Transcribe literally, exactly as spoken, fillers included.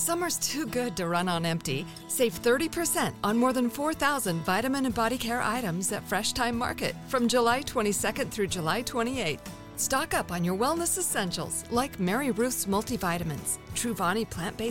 Summer's too good to run on empty. Save thirty percent on more than four thousand vitamin and body care items at Fresh Time Market from July twenty-second through July twenty-eighth. Stock up on your wellness essentials like Mary Ruth's multivitamins, Truvani plant-based